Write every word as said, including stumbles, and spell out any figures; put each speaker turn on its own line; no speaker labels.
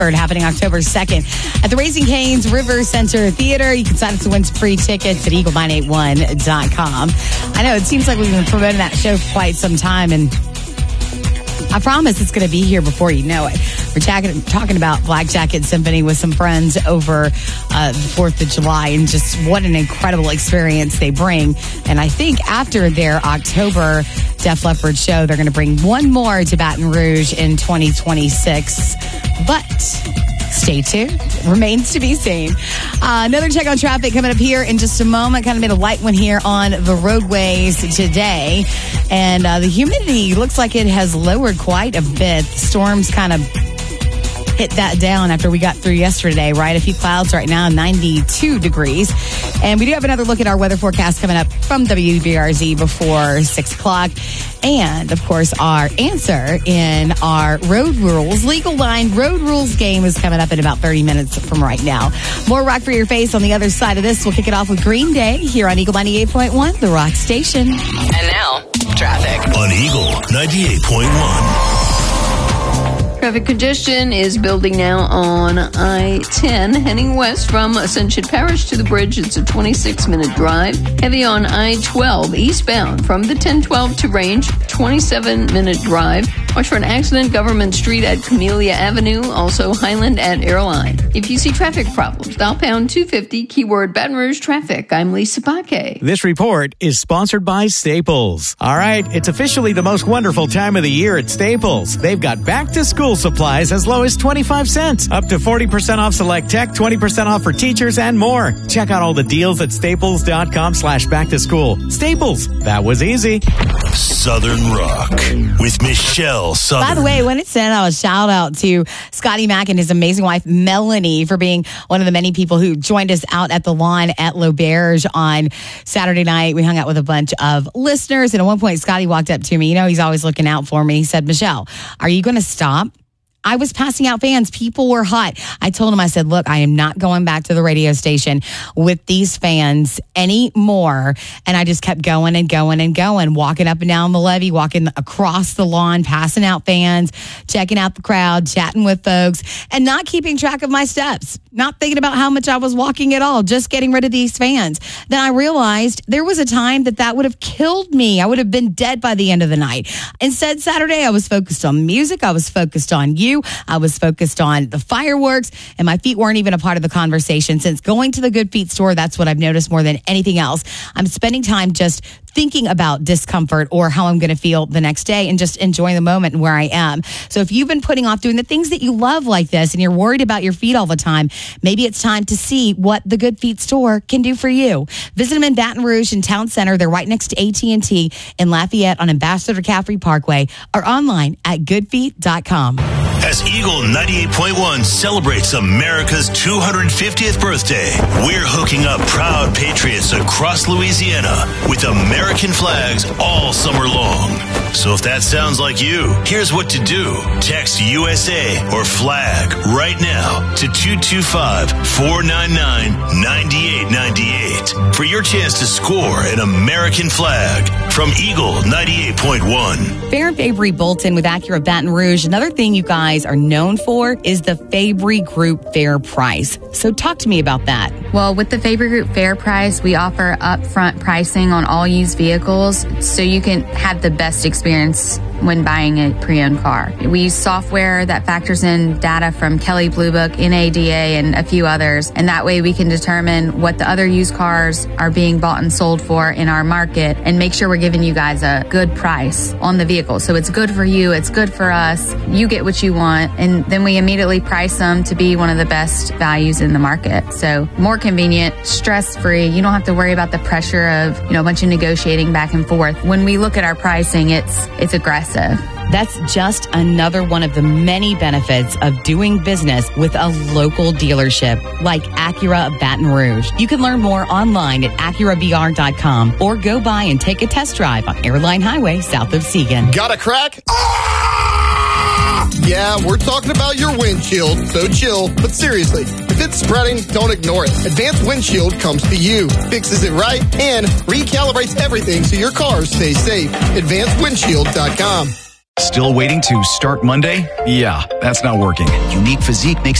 happening October second at the Raising Cane's River Center Theater. You can sign up to win free tickets at eagle nine eight one dot com. I know it seems like we've been promoting that show for quite some time, and I promise it's going to be here before you know it. We're talking, talking about Black Jacket Symphony with some friends over uh, the fourth of July, and just what an incredible experience they bring. And I think after their October Def Leppard show, they're going to bring one more to Baton Rouge in twenty twenty-six. But stay tuned. Remains to be seen. Uh, another check on traffic coming up here in just a moment. Kind of made a light one here on the roadways today. And uh, the humidity looks like it has lowered quite a bit. The storms kind of hit that down after we got through yesterday, right? A few clouds right now, ninety-two degrees. And we do have another look at our weather forecast coming up from W B R Z before six o'clock. And, of course, our answer in our Road Rules, Legal Line Road Rules game is coming up in about thirty minutes from right now. More rock for your face on the other side of this. We'll kick it off with Green Day here on Eagle ninety-eight point one, the Rock Station.
And now, traffic
on Eagle ninety-eight point one.
Traffic congestion is building now on I ten, heading west from Ascension Parish to the bridge. It's a twenty-six minute drive. Heavy on I twelve, eastbound from the ten twelve to Range, twenty-seven minute drive. Watch for an accident, Government Street at Camellia Avenue, also Highland at Airline. If you see traffic problems, dial pound two fifty, keyword Baton Rouge traffic. I'm Lisa Paquet.
This report is sponsored by Staples. All right, it's officially the most wonderful time of the year at Staples. They've got back-to-school supplies as low as twenty-five cents, up to forty percent off select tech, twenty percent off for teachers, and more. Check out all the deals at staples.com slash back to school. Staples, that was easy.
Southern Rock with Michelle Southern.
By the way, when it's said, I was shout out to Scotty Mack and his amazing wife, Melanie, for being one of the many people who joined us out at the lawn at L'Auberge on Saturday night. We hung out with a bunch of listeners, and at one point, Scotty walked up to me. You know, he's always looking out for me. He said, Michelle, are you going to stop? I was passing out fans. People were hot. I told him, I said, look, I am not going back to the radio station with these fans anymore. And I just kept going and going and going, walking up and down the levee, walking across the lawn, passing out fans, checking out the crowd, chatting with folks, and not keeping track of my steps, not thinking about how much I was walking at all, just getting rid of these fans. Then I realized there was a time that that would have killed me. I would have been dead by the end of the night. Instead, Saturday, I was focused on music. I was focused on you. I was focused on the fireworks, and my feet weren't even a part of the conversation. Since going to the Good Feet store, that's what I've noticed more than anything else. I'm spending time just thinking about discomfort or how I'm going to feel the next day and just enjoying the moment and where I am. So if you've been putting off doing the things that you love like this and you're worried about your feet all the time, maybe it's time to see what the Good Feet store can do for you. Visit them in Baton Rouge and Town Center. They're right next to A T and T in Lafayette on Ambassador Caffrey Parkway, or online at good feet dot com.
As Eagle ninety-eight point one celebrates America's two hundred fiftieth birthday, we're hooking up proud patriots across Louisiana with American flags all summer long. So if that sounds like you, here's what to do. Text U S A or flag right now to two two five, four nine nine, nine eight nine eight for your chance to score an American flag from Eagle ninety-eight point one.
Fair and Fabry Bolton with Acura Baton Rouge. Another thing you guys are known for is the Fabry Group Fair Price. So talk to me about that.
Well, with the Fabry Group Fair Price, we offer upfront pricing on all used vehicles so you can have the best experience when buying a pre-owned car. We use software that factors in data from Kelley Blue Book, N A D A, and a few others. And that way we can determine what the other used cars are being bought and sold for in our market and make sure we're giving you guys a good price on the vehicle. So it's good for you, it's good for us, you get what you want, and then we immediately price them to be one of the best values in the market. So more convenient, stress-free. You don't have to worry about the pressure of, you know, a bunch of negotiating back and forth. When we look at our pricing, it's it's aggressive.
That's just another one of the many benefits of doing business with a local dealership like Acura Baton Rouge. You can learn more online at acura b r dot com or go by and take a test drive on Airline Highway south of Seagan.
Got a crack? Ah! Yeah, we're talking about your windshield, so chill. But seriously, if it's spreading, don't ignore it. Advanced Windshield comes to you, fixes it right, and recalibrates everything so your car stays safe. advanced windshield dot com.
Still waiting to start Monday? Yeah, that's not working. Unique Physique makes